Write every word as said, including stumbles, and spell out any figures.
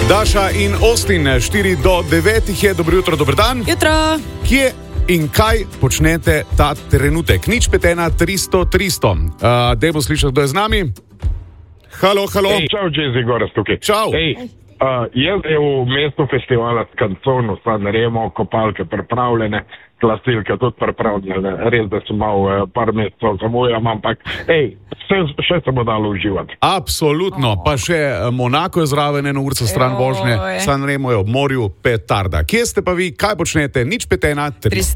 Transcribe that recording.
Daša in Austin, štiri do devetih je, dobro jutro, dober dan. Jutro. Kje in kaj počnete ta trenutek? Nič pet ena tristo tristo. Uh, Dajmo slišati, kdo je z nami. Halo, halo. Ej, čau, Jezi, Goras tukaj. Čau. Ej, uh, jaz je v mestu festivala s Canconu, sad narejemo kopalke pripravljene, klasilke tudi pripravljene. Res, da sem mal uh, par mesecev zamujam, ampak ej, vse, še se bo dalo uživati. Absolutno, pa še Monako je zraven, eno urco stran vožnje, San Remo je ob morju, petarda. Kje ste pa vi, kaj počnete? Nič pet ena tristo.